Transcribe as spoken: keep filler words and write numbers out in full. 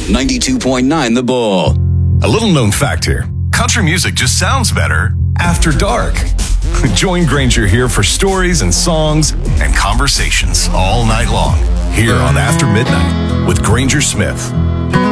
ninety-two point nine The Bull. A little known fact here. Country music just sounds better after dark. Join Granger here for stories and songs and conversations all night long here on After Midnight with Granger Smith.